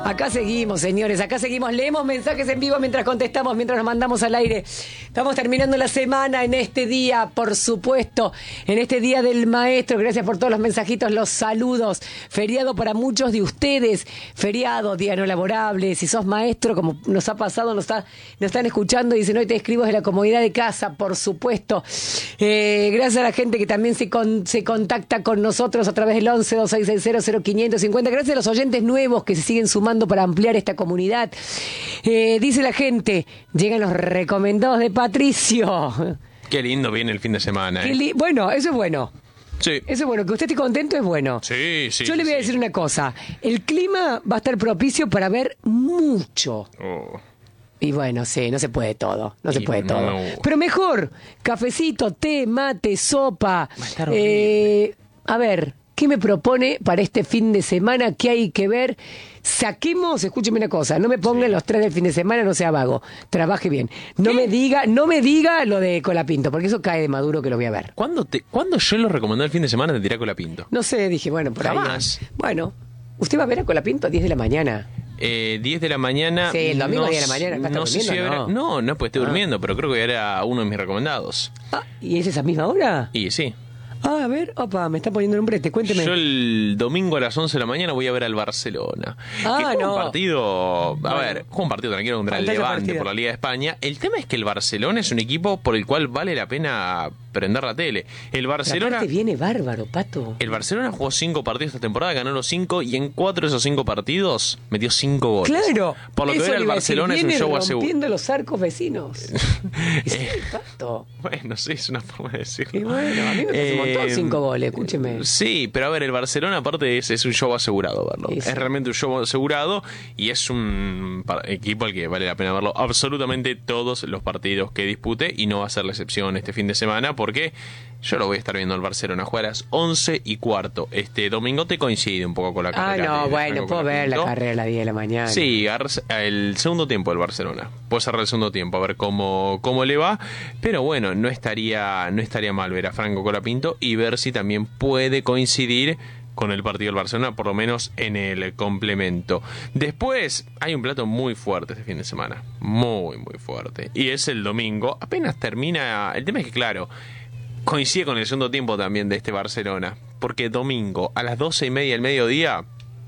Acá seguimos, señores, acá seguimos. Leemos mensajes en vivo mientras contestamos, mientras nos mandamos al aire. Estamos terminando la semana en este día, por supuesto, en este Día del Maestro. Gracias por todos los mensajitos, los saludos. Feriado para muchos de ustedes. Feriado, día no laborable. Si sos maestro, como nos ha pasado, nos están escuchando y dicen, hoy te escribo desde la comodidad de casa, por supuesto. Gracias a la gente que también se contacta con nosotros a través del 11-2660-0550. Gracias a los oyentes nuevos que se siguen sumando para ampliar esta comunidad. Dice la gente, llegan los recomendados de Patricio. Qué lindo viene el fin de semana. Bueno, eso es bueno. Sí. Eso es bueno, que usted esté contento es bueno. Sí. Yo le voy a decir una cosa, el clima va a estar propicio para ver mucho. Oh. Y bueno, sí, no se puede todo, no se puede todo. No. Pero mejor, cafecito, té, mate, sopa. Va a estar horrible. A ver, ¿qué me propone para este fin de semana? ¿Qué hay que ver? Saquemos, escúcheme una cosa, no me pongan los 3 del fin de semana, no sea vago, trabaje bien. No me diga lo de Colapinto, porque eso cae de Maduro que lo voy a ver. ¿Cuándo yo lo recomendé el fin de semana te tiré Colapinto? No sé, dije, bueno, por Jamás. ahí. Bueno, ¿usted va a ver a Colapinto a 10 de la mañana? 10 de la mañana. Sí, el domingo 10 de la mañana, acá está no sé si durmiendo, no, pues estoy durmiendo, pero creo que era uno de mis recomendados. Ah, ¿y es esa misma hora? Y sí. Ah, a ver, opa, me está poniendo un brete, cuénteme. Yo el domingo a las 11 de la mañana voy a ver al Barcelona. Ah, que juega no. un partido, juega un partido tranquilo contra el Pantalla Levante partida. por la Liga de España. El tema es que el Barcelona es un equipo por el cual vale la pena prender la tele. El Pero Barcelona aparte viene bárbaro, Pato. El Barcelona jugó 5 partidos esta temporada, ganó los 5 y en 4 de esos 5 partidos metió 5 goles. Claro. Por lo que eso ver le el iba a decir, Barcelona es un viene show asegurado. rompiendo los arcos vecinos. Y sí, Pato. Bueno, sí, es una forma de decirlo. Y bueno, a mí me parece un montón 5 goles, escúcheme. Sí, pero a ver, el Barcelona aparte es un show asegurado verlo. Sí, sí. Es realmente un show asegurado y es un equipo al que vale la pena verlo absolutamente todos los partidos que dispute y no va a ser la excepción este fin de semana porque yo lo voy a estar viendo al Barcelona jugar a las 11:15. Este domingo te coincide un poco con la carrera. Ah, no, de bueno, Franco puedo ver la Colapinto. carrera a las 10 de la mañana. Sí, el segundo tiempo del Barcelona. Puede cerrar el segundo tiempo, a ver cómo le va. Pero bueno, no estaría mal ver a Franco Colapinto y ver si también puede coincidir con el partido del Barcelona, por lo menos en el complemento. Después hay un plato muy fuerte este fin de semana. Muy, muy fuerte. Y es el domingo. Apenas termina. El tema es que, claro, coincide con el segundo tiempo también de este Barcelona. Porque domingo a las 12:30 del mediodía.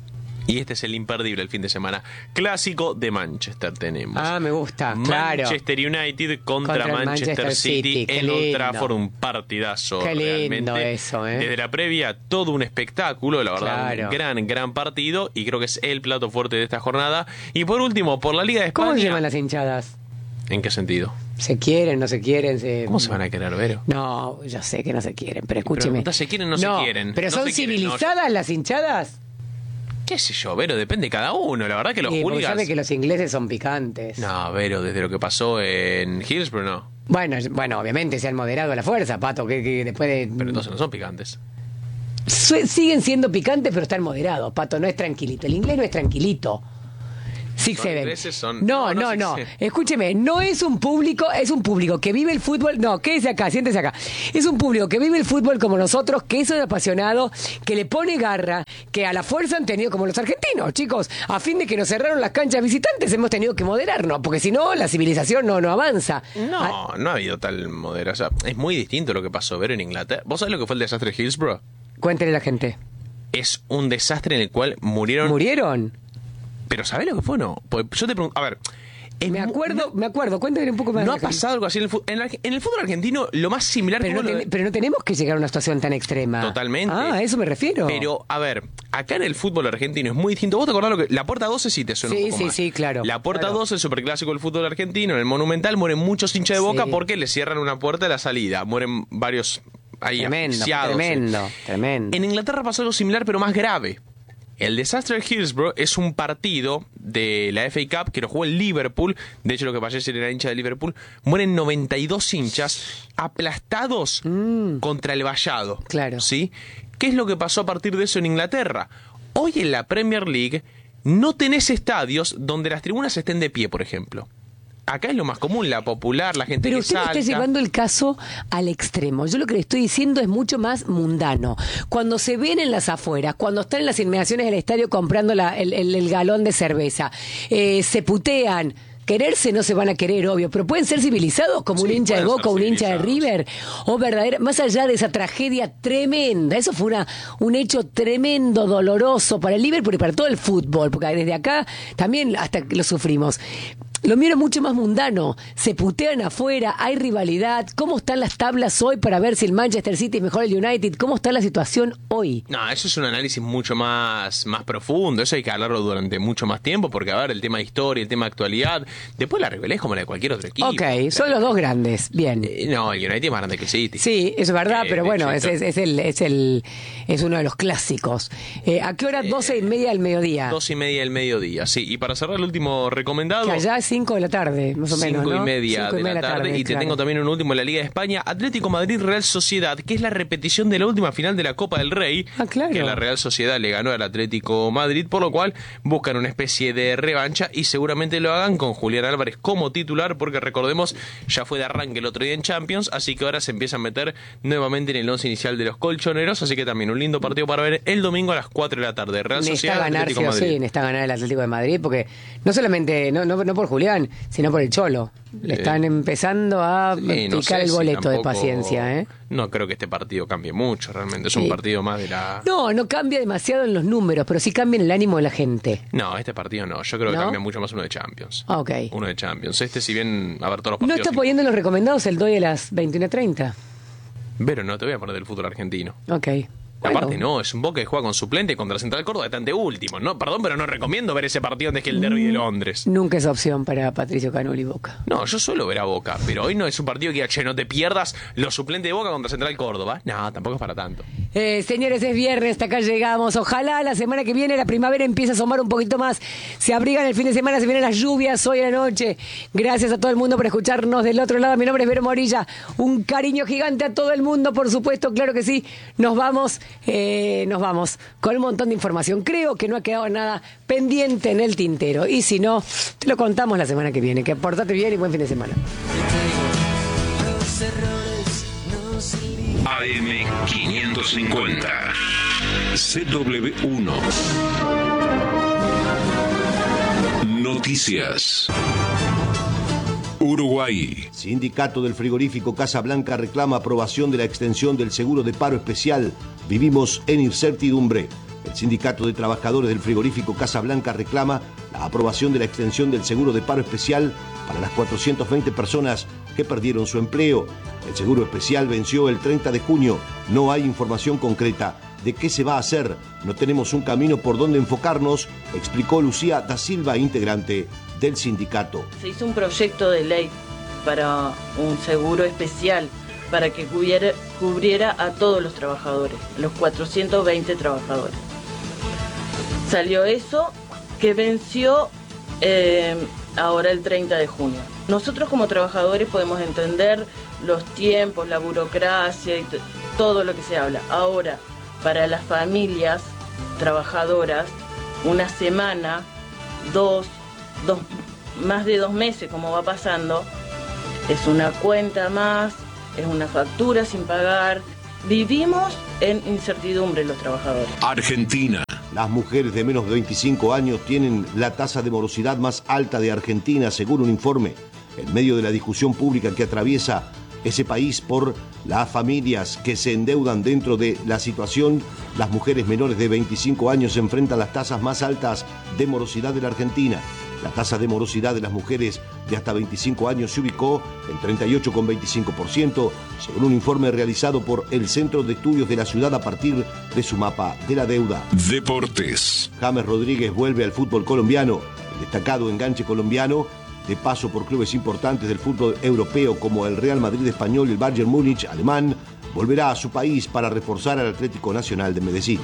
Y este es el imperdible el fin de semana. Clásico de Manchester tenemos. Ah, me gusta, claro. Manchester United contra Contra el Manchester City qué en Old lindo. Trafford. Un partidazo. Qué lindo realmente. eso, ¿eh? Desde la previa, todo un espectáculo. La verdad, Claro. un gran partido. Y creo que es el plato fuerte de esta jornada. Y por último, por la Liga de España. ¿Cómo se llaman las hinchadas? ¿En qué sentido? ¿Se quieren, no se quieren? ¿Cómo se van a querer, Vero? No, yo sé que no se quieren, pero escúcheme. pregunta, ¿se quieren o no se quieren? ¿Pero No son se quieren, civilizadas las hinchadas? ¿Qué sé yo, Vero? Depende de cada uno. La verdad que los Sí, porque hooligans... sabe que los ingleses son picantes. No, Vero, desde lo que pasó en Hillsborough, no. Bueno, obviamente se han moderado a la fuerza, Pato, que después de... Pero entonces no son picantes. Siguen siendo picantes, pero están moderados, Pato, no es tranquilito. El inglés no es tranquilito. Six Son Seven. ingleses, son- No. no, Six Seven. Escúcheme, no es un público que vive el fútbol. No, quédese acá, siéntese acá. Es un público que vive el fútbol como nosotros, que es un apasionado, que le pone garra, que a la fuerza han tenido, como los argentinos, chicos, a fin de que nos cerraron las canchas visitantes, hemos tenido que moderarnos, porque si no, la civilización no avanza. No ha habido tal moderación. O sea, es muy distinto lo que pasó, Vero, en Inglaterra. ¿Vos sabés lo que fue el desastre de Hillsborough? Cuéntele a la gente. Es un desastre en el cual murieron... ¿Murieron? ¿Pero sabés lo que fue o no? Pues yo te pregunto... A ver... Me acuerdo, cuéntame un poco más. No ha pasado algo así en el fútbol. En el fútbol argentino, lo más similar... Pero no tenemos que llegar a una situación tan extrema. Totalmente. Ah, a eso me refiero. Pero, a ver, acá en el fútbol argentino es muy distinto. ¿Vos te acordás lo que... La Puerta 12 sí te suena un poco más. Sí, claro. La Puerta claro. 12, el superclásico del fútbol argentino, en el Monumental mueren muchos hinchas de Boca Sí. porque le cierran una puerta a la salida. Mueren varios ahí asfixiados. Tremendo. En Inglaterra pasó algo similar, pero más grave. El desastre de Hillsborough es un partido de la FA Cup que lo jugó el Liverpool. De hecho, lo que pasó era hincha de Liverpool. Mueren 92 hinchas aplastados contra el vallado. Claro. ¿Sí? ¿Qué es lo que pasó a partir de eso en Inglaterra? Hoy en la Premier League no tenés estadios donde las tribunas estén de pie, por ejemplo. Acá es lo más común, la popular, la gente Pero que usted salta. está llevando el caso al extremo. Yo lo que le estoy diciendo es mucho más mundano. Cuando se ven en las afueras, cuando están en las inmediaciones del estadio comprando el galón de cerveza, se putean. Quererse no se van a querer, obvio, pero pueden ser civilizados como un hincha de Boca, un hincha de River, o verdadera, más allá de esa tragedia tremenda. Eso fue un hecho tremendo, doloroso para el Liverpool y para todo el fútbol, porque desde acá también hasta lo sufrimos. Lo mío es mucho más mundano. Se putean afuera, hay rivalidad. ¿Cómo están las tablas hoy para ver si el Manchester City es mejor el United? ¿Cómo está la situación hoy? No, eso es un análisis mucho más profundo. Eso hay que hablarlo durante mucho más tiempo, porque, a ver, el tema de historia, el tema de actualidad. Después la rivalidad es como la de cualquier otro equipo. Ok, son los dos grandes. Bien. No, el United es más grande que el City. Sí, eso es verdad, pero bueno, es uno de los clásicos. ¿A qué hora? 12:30 del mediodía. 12:30 del mediodía, sí. Y para cerrar el último recomendado... Que allá es 5 de la tarde, más o menos, ¿no? 5:30 de la tarde. Y te tengo también un último en la Liga de España, Atlético Madrid Real Sociedad, que es la repetición de la última final de la Copa del Rey. Ah, claro. Que la Real Sociedad le ganó al Atlético Madrid, por lo cual buscan una especie de revancha y seguramente lo hagan con Julián Álvarez como titular, porque recordemos, ya fue de arranque el otro día en Champions, así que ahora se empieza a meter nuevamente en el once inicial de los colchoneros, así que también un lindo partido para ver el domingo a las 4 de la tarde. Real Sociedad, Atlético Madrid. Sí, necesita ganar el Atlético de Madrid, porque no solamente, no por Julián, sino por el Cholo. Le están empezando a picar el boleto de paciencia, ¿eh? No creo que este partido cambie mucho, realmente. Es un partido más de la... No cambia demasiado en los números, pero sí cambia en el ánimo de la gente. No, este partido no. Yo creo que cambia mucho más uno de Champions. Ok. Uno de Champions. Si bien, a ver, todos los partidos... ¿No está poniendo los recomendados el doy a las 21:30? Pero no te voy a poner del fútbol argentino. Ok. Aparte no, es un Boca que juega con suplente contra Central Córdoba, está ante último. No, perdón, pero no recomiendo ver ese partido antes que el derbi de Londres. Nunca es opción para Patricio Canoli Boca. No, yo suelo ver a Boca, pero hoy no es un partido que no te pierdas los suplentes de Boca contra Central Córdoba. No, tampoco es para tanto. Señores, es viernes, hasta acá llegamos. Ojalá la semana que viene la primavera empiece a asomar un poquito más. Se abrigan el fin de semana, se vienen las lluvias hoy en la noche. Gracias a todo el mundo por escucharnos del otro lado. Mi nombre es Vero Morilla. Un cariño gigante a todo el mundo, por supuesto, claro que sí. Nos vamos con un montón de información. Creo que no ha quedado nada pendiente en el tintero. Y si no, te lo contamos la semana que viene. Que portate bien y buen fin de semana. AM550 CW1 Noticias. Uruguay. Sindicato del Frigorífico Casa Blanca reclama aprobación de la extensión del seguro de paro especial. Vivimos en incertidumbre. El Sindicato de Trabajadores del Frigorífico Casa Blanca reclama la aprobación de la extensión del seguro de paro especial para las 420 personas que perdieron su empleo. El seguro especial venció el 30 de junio. No hay información concreta de qué se va a hacer. No tenemos un camino por donde enfocarnos, explicó Lucía da Silva, integrante del sindicato. Se hizo un proyecto de ley para un seguro especial para que cubriera a todos los trabajadores, los 420 trabajadores. Salió eso que venció ahora el 30 de junio. Nosotros como trabajadores podemos entender los tiempos, la burocracia y todo lo que se habla. Ahora, para las familias trabajadoras, una semana, más de 2 meses, como va pasando, es una cuenta más, es una factura sin pagar. Vivimos en incertidumbre los trabajadores. Argentina. Las mujeres de menos de 25 años tienen la tasa de morosidad más alta de Argentina, según un informe. En medio de la discusión pública que atraviesa ese país por las familias que se endeudan dentro de la situación, las mujeres menores de 25 años enfrentan las tasas más altas de morosidad de la Argentina. La tasa de morosidad de las mujeres de hasta 25 años se ubicó en 38,25%, según un informe realizado por el Centro de Estudios de la Ciudad a partir de su mapa de la deuda. Deportes. James Rodríguez vuelve al fútbol colombiano. El destacado enganche colombiano, de paso por clubes importantes del fútbol europeo como el Real Madrid español y el Bayern Múnich alemán, volverá a su país para reforzar al Atlético Nacional de Medellín.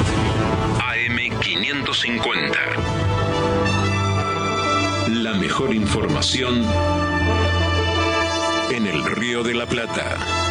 AM550. La mejor información en el Río de la Plata.